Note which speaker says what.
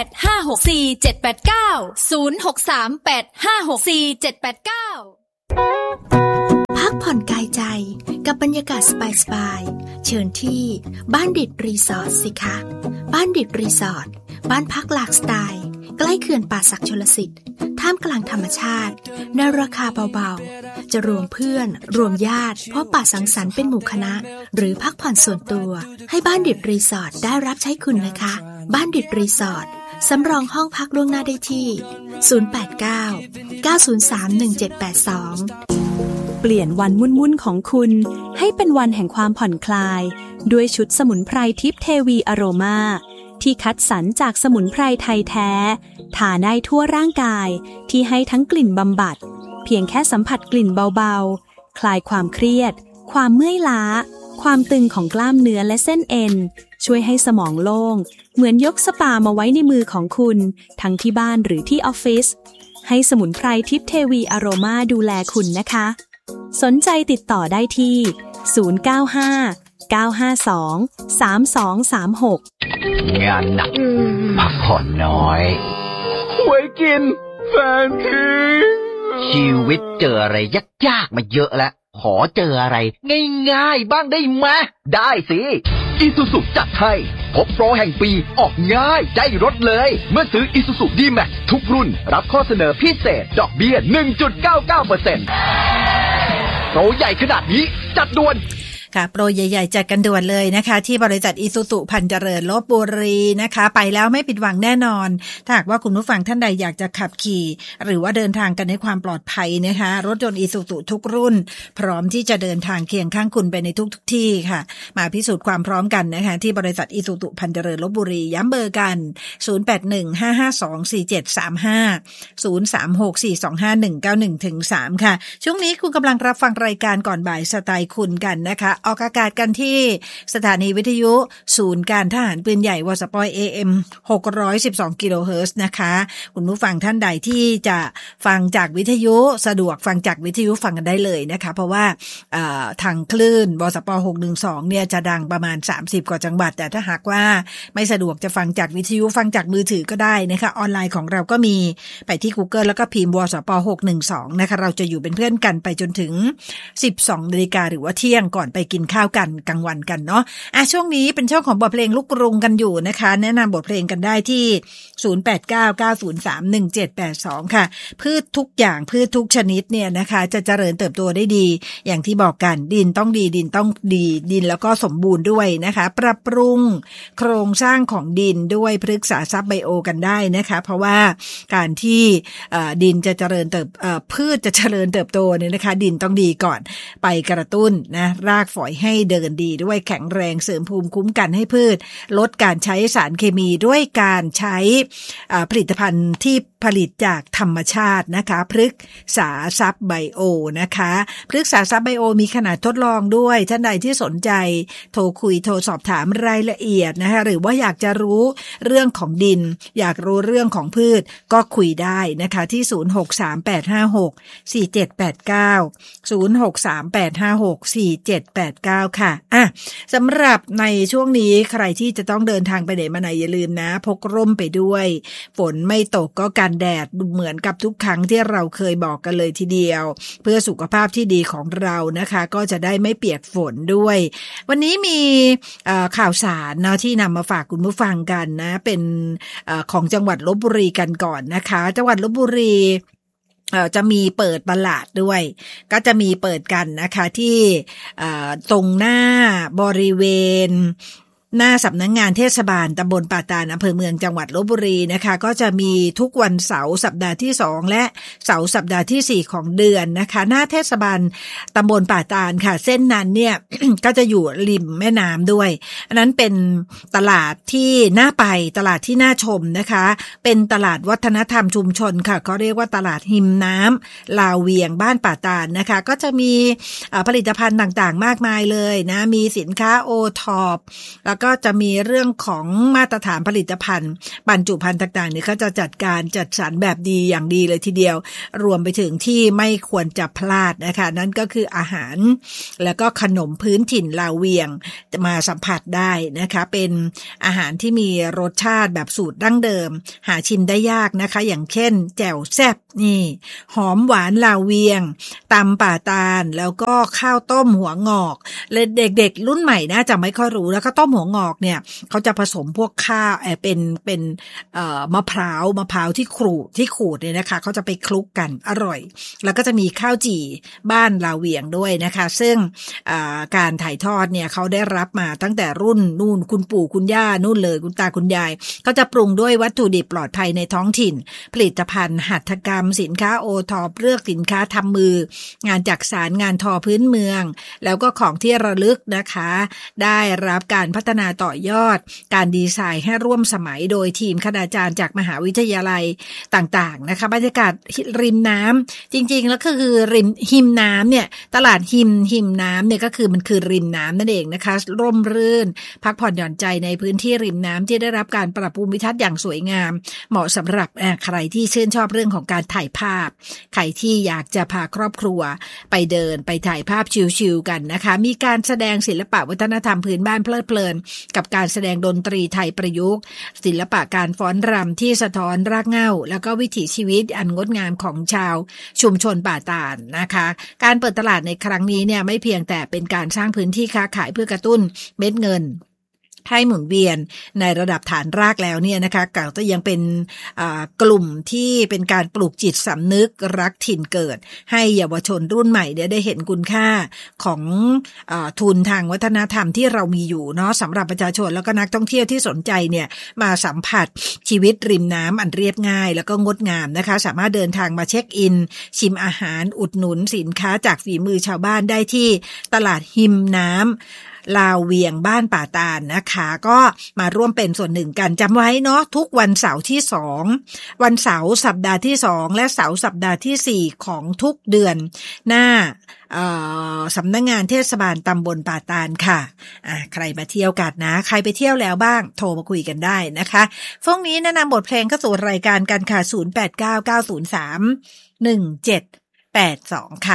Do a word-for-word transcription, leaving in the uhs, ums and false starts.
Speaker 1: ด ห้า หก สี่ เจ็ด แปด เก้า ศูนย์ หก สาม แปด ห้า หก สี่ เจ็ด แปด เก้า
Speaker 2: พักผ่อนกายใจกับบรรยากาศสบายๆเชิญที่บ้านดิดรีสอร์ทสิคะบ้านดิดรีสอร์ทบ้านพักหลากสไตล์ใกล้เขื่อนป่าสักชลสิทธิ์ท่ามกลางธรรมชาติในราคาเบาๆจะรวมเพื่อนรวมญาติพบปะสังสรรค์เป็นหมู่คณะหรือพักผ่อนส่วนตัวให้บ้านดิดรีสอร์ทได้รับใช้คุณนะคะบ้านดิดรีสอร์ทสำรองห้องพักล่วงหน้าได้ที่ศูนย์ แปด เก้า เก้า ศูนย์ สาม หนึ่ง เจ็ด แปด สอง
Speaker 3: เปลี่ยนวันวุ่นๆของคุณให้เป็นวันแห่งความผ่อนคลายด้วยชุดสมุนไพรทิพย์เทวีอโรมาที่คัดสรรจากสมุนไพรไทยแท้ทาได้ทั่วร่างกายที่ให้ทั้งกลิ่นบำบัดเพียงแค่สัมผัสกลิ่นเบาๆคลายความเครียดความเมื่อยล้าความตึงของกล้ามเนื้อและเส้นเอ็นช่วยให้สมองโล่งเหมือนยกสปามาไว้ในมือของคุณทั้งที่บ้านหรือที่ออฟฟิศให้สมุนไพรทิพย์เทวีอโรมาดูแลคุณนะคะสนใจติดต่อได้ที่ศูนย์ เก้า ห้า เก้า ห้า สอง สาม สอง สาม หก
Speaker 4: งานหนักพักผ่อนน้อย
Speaker 5: ไว้กินแฟนทิ้ง
Speaker 4: ชีวิตเจออะไรยากๆมาเยอะแล้วขอเจออะไรง่ายๆบ้างได้ไหมได้สิอีซูซุจัดให้พบโปรแห่งปีออกง่ายใจรถเลยเมื่อซื้ออีซูซุ ดี-แม็กซ์ ทุกรุ่นรับข้อเสนอพิเศษดอกเบี้ย หนึ่งจุดเก้าเก้าเปอร์เซ็นต์ โปรใหญ่ขนาดนี้จัดด่วน
Speaker 6: ค่ะโปรใหญ่ๆจัดกันด่วนเลยนะคะที่บริษัทอิซูซุพันเจริญลพบุรีนะคะไปแล้วไม่ผิดหวังแน่นอนถ้าหากว่าคุณผู้ฟังท่านใดอยากจะขับขี่หรือว่าเดินทางกันในความปลอดภัยนะคะรถยนต์อิซูซุทุกรุ่นพร้อมที่จะเดินทางเคียงข้างคุณไปในทุกทุกที่ค่ะมาพิสูจน์ความพร้อมกันนะคะที่บริษัทอิซูซุพันเจริญลพบุรีย้ำเบอร์กันศูนย์ แปด หนึ่ง ห้า ห้า สอง สี่ เจ็ด สาม ห้า ศูนย์ สาม หก สี่ สอง ห้า หนึ่ง เก้า หนึ่ง ถึง สามค่ะช่วงนี้คุณกำลังรับฟังรายการก่อนบ่ายสไตล์คุณกันนะคะออกอากาศกันที่สถานีวิทยุศูนย์การทหารปืนใหญ่วสป เอ เอ็ม หกร้อยสิบสองกิโลเฮิรตซ์นะคะคุณผู้ฟังท่านใดที่จะฟังจากวิทยุสะดวกฟังจากวิทยุฟังกันได้เลยนะคะเพราะว่าทางคลื่นวสปหกหนึ่งสองเนี่ยจะดังประมาณสามสิบกว่าจังหวัดแต่ถ้าหากว่าไม่สะดวกจะฟังจากวิทยุฟังจากมือถือก็ได้นะคะออนไลน์ของเราก็มีไปที่ Google แล้วก็พิมพ์วสปหกหนึ่งสองนะคะเราจะอยู่เป็นเพื่อนกันไปจนถึง สิบสองนาฬิกาหรือว่าเที่ยงก่อนไปกินข้าวกันกลางวันกันเนาะอ่ะช่วงนี้เป็นช่วงของบทเพลงลูกกรุงกันอยู่นะคะแนะนำบทเพลงกันได้ที่ศูนย์ แปด เก้า เก้า ศูนย์ สาม หนึ่ง เจ็ด แปด สองค่ะพืชทุกอย่างพืชทุกชนิดเนี่ยนะคะจะเจริญเติบโตได้ดีอย่างที่บอกกันดินต้องดีดินต้องดีดินแล้วก็สมบูรณ์ด้วยนะคะปรับปรุงโครงสร้างของดินด้วยพฤกษาทรัพย์ไบโอกันได้นะคะเพราะว่าการที่ดินจะเจริญเติบพืชจะเจริญเติบโตเนี่ยนะคะดินต้องดีก่อนไปกระตุ้นนะรากฝอยให้เดินดีด้วยแข็งแรงเสริมภูมิคุ้มกันให้พืชลดการใช้สารเคมีด้วยการใช้ผลิตภัณฑ์ที่ผลิตจากธรรมชาตินะคะพฤกษาทรัพย์ไบโอนะคะพฤกษาทรัพย์ไบโอมีขนาดทดลองด้วยท่านใดที่สนใจโทรคุยโทรสอบถามรายละเอียดนะคะหรือว่าอยากจะรู้เรื่องของดินอยากรู้เรื่องของพืชก็คุยได้นะคะที่ศูนย์ หก สาม แปด ห้า หก สี่ เจ็ด แปด เก้า ศูนย์ หก สาม แปด ห้า หก สี่ เจ็ด แปด เก้าค่ะอ่ะสำหรับในช่วงนี้ใครที่จะต้องเดินทางไปไหนมาไหนอย่าลืมนะพกร่มไปด้วยฝนไม่ตกก็กันแดดเหมือนกับทุกครั้งที่เราเคยบอกกันเลยทีเดียวเพื่อสุขภาพที่ดีของเรานะคะก็จะได้ไม่เปียกฝนด้วยวันนี้มีข่าวสารเนาะที่นำมาฝากคุณผู้ฟังกันนะเป็นของจังหวัดลพบุรีกันก่อนนะคะจังหวัดลพบุรีจะมีเปิดตลาดด้วยก็จะมีเปิดกันนะคะที่ตรงหน้าบริเวณหน้าสำนักงานเทศบาลตำบลป่าตาลอำเภอเมืองจังหวัดลพบุรีนะคะก็จะมีทุกวันเสาร์สัปดาห์ที่สองและเสาร์สัปดาห์ที่สี่ของเดือนนะคะหน้าเทศบาลตำบลป่าตาลค่ะเส้นนั้นเนี่ย ก็จะอยู่ริมแม่น้ำด้วยอันนั้นเป็นตลาดที่น่าไปตลาดที่น่าชมนะคะเป็นตลาดวัฒนธรรมชุมชนค่ะเขาเรียกว่าตลาดหิมน้ำลาวเวียงบ้านป่าตาลนะคะก็จะมีผลิตภัณฑ์ต่างๆมากมายเลยนะมีสินค้าโอท็อปแล้วก็จะมีเรื่องของมาตรฐานผลิตภัณฑ์บรรจุภัณฑ์ต่างๆเนี่ยเขาจะจัดการจัดสรรแบบดีอย่างดีเลยทีเดียวรวมไปถึงที่ไม่ควรจะพลาดนะคะนั่นก็คืออาหารแล้วก็ขนมพื้นถิ่นลาวเวียงมาสัมผัสได้นะคะเป็นอาหารที่มีรสชาติแบบสูตรดั้งเดิมหาชิมได้ยากนะคะอย่างเช่นแจ่วแซ่บนี่หอมหวานลาวเวียงตำป่าตาลแล้วก็ข้าวต้มหัวงอกและเด็กๆรุ่นใหม่น่าจะไม่ค่อยรู้แล้วก็ต้มหัวงอกเนี่ยเขาจะผสมพวกข้าวเอ่อเป็นเป็นเอ่อมะพร้าวมะพร้าวที่ขูดที่ขูดเนี่ยนะคะเขาจะไปคลุกกันอร่อยแล้วก็จะมีข้าวจี่บ้านลาวเวียงด้วยนะคะซึ่งการถ่ายทอดเนี่ยเขาได้รับมาตั้งแต่รุ่นนู่นคุณปู่คุณย่านู่นเลยคุณตาคุณยายก็จะปรุงด้วยวัตถุดิบปลอดภัยในท้องถิ่นผลิตภัณฑ์หัตถกรรมสินค้าโอท็อปเลือกสินค้าทำมืองานจักสานงานทอพื้นเมืองแล้วก็ของที่ระลึกนะคะได้รับการพัฒนาต่อยอดการดีไซน์ให้ร่วมสมัยโดยทีมคณาจารย์จากมหาวิทยาลัยต่างๆนะคะบรรยากาศริมน้ำจริงๆแล้วก็คือริมหิมน้ำเนี่ยตลาดหิมหิมน้ำเนี่ยก็คือมันคือริมน้ำนั่นเองนะคะร่มรื่นพักผ่อนหย่อนใจในพื้นที่ริมน้ำที่ได้รับการปรับภูมิทัศน์อย่างสวยงามเหมาะสำหรับใครที่ชื่นชอบเรื่องของการถ่ายภาพใครที่อยากจะพาครอบครัวไปเดินไปถ่ายภาพชิลๆกันนะคะมีการแสดงศิลปะวัฒนธรรมพื้นบ้านเพลิดเพลินกับการแสดงดนตรีไทยประยุกต์ศิลปะการฟ้อนรำที่สะท้อนรากเหง้าแล้วก็วิถีชีวิตอันงดงามของชาวชุมชนป่าตาลนะคะการเปิดตลาดในครั้งนี้เนี่ยไม่เพียงแต่เป็นการสร้างพื้นที่ค้าขายเพื่อกระตุ้นเม็ดเงินให้หมุนเวียนในระดับฐานรากแล้วเนี่ยนะคะก็ยังเป็นกลุ่มที่เป็นการปลูกจิตสำนึกรักถิ่นเกิดให้เยาวชนรุ่นใหม่ได้เห็นคุณค่าของทุนทางวัฒนธรรมที่เรามีอยู่เนาะสำหรับประชาชนแล้วก็นักท่องเที่ยวที่สนใจเนี่ยมาสัมผัสชีวิตริมน้ำอันเรียบง่ายแล้วก็งดงามนะคะสามารถเดินทางมาเช็คอินชิมอาหารอุดหนุนสินค้าจากฝีมือชาวบ้านได้ที่ตลาดหิมน้ำลาวเวียงบ้านป่าตาลนะคะก็มาร่วมเป็นส่วนหนึ่งกันจำไว้เนาะทุกวันเสาร์ที่สองวันเสาร์สัปดาห์ที่สองและเสาร์สัปดาห์ที่สี่ของทุกเดือนหน้าสำนักงานเทศบาลตำบลป่าตาลค่ะอ่ะใครมาเที่ยวกันนะใครไปเที่ยวแล้วบ้างโทรมาคุยกันได้นะคะช่วงนี้แนะนำบทเพลงเข้าสู่รายการกันค่ะศูนย์ แปด เก้า เก้า ศูนย์ สาม หนึ่ง เจ็ด แปด สองค่ะ